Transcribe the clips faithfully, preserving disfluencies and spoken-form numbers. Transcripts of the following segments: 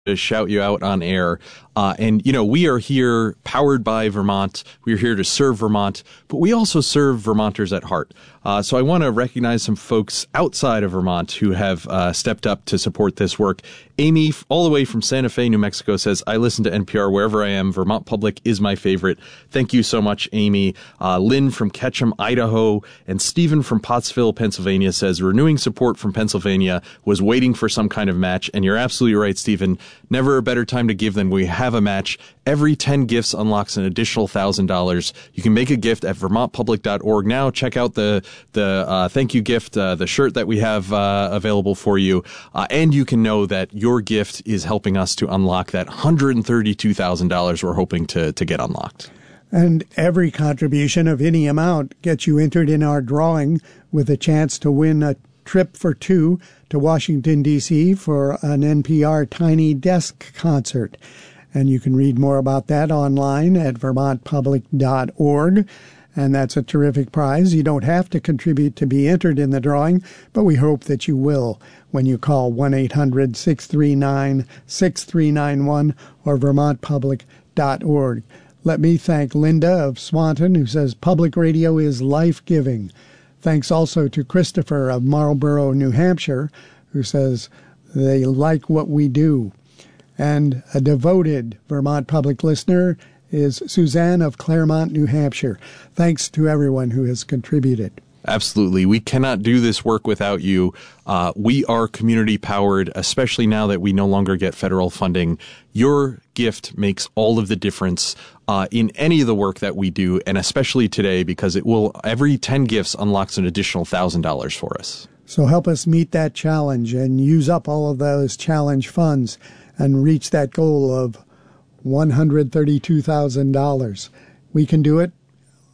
to shout you out on air. Uh, and, you know, we are here powered by Vermont. We're here to serve Vermont, but we also serve Vermonters at heart. Uh, so I want to recognize some folks outside of Vermont who have uh, stepped up to support this work. Amy, all the way from Santa Fe, New Mexico, says, I listen to N P R wherever I am. Vermont Public is my favorite. Thank you so much, Amy. Uh, Lynn from Ketchum, Idaho, and Stephen from Pottsville, Pennsylvania says, renewing support from Pennsylvania, was waiting for some kind of match. And you're absolutely right, Stephen. Never a better time to give than we have a match. Every ten gifts unlocks an additional one thousand dollars. You can make a gift at vermont public dot org now. Check out the the uh, thank you gift, uh, the shirt that we have uh, available for you. Uh, and you can know that your gift is helping us to unlock that one hundred thirty-two thousand dollars we're hoping to, to get unlocked. And every contribution of any amount gets you entered in our drawing with a chance to win a trip for two to Washington, D C for an N P R Tiny Desk concert. And you can read more about that online at vermont public dot org. And that's a terrific prize. You don't have to contribute to be entered in the drawing, but we hope that you will when you call one eight hundred six three nine six three nine one or vermont public dot org. Let me thank Linda of Swanton, who says public radio is life-giving. Thanks also to Christopher of Marlborough, New Hampshire, who says they like what we do. And a devoted Vermont Public listener is Suzanne of Claremont, New Hampshire. Thanks to everyone who has contributed. Absolutely. We cannot do this work without you. Uh, we are community powered, especially now that we no longer get federal funding. Your gift makes all of the difference uh, in any of the work that we do, and especially today, because it will, every ten gifts unlocks an additional one thousand dollars for us. So help us meet that challenge and use up all of those challenge funds and reach that goal of one hundred thirty-two thousand dollars. We can do it.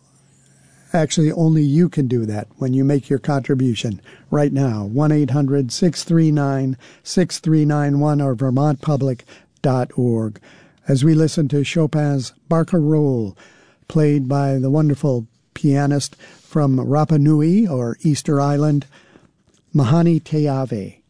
Actually, only you can do that when you make your contribution right now. one eight hundred six three nine six three nine one or vermont public dot org. As we listen to Chopin's Barcarolle, played by the wonderful pianist from Rapa Nui or Easter Island, Mahani Te Ave.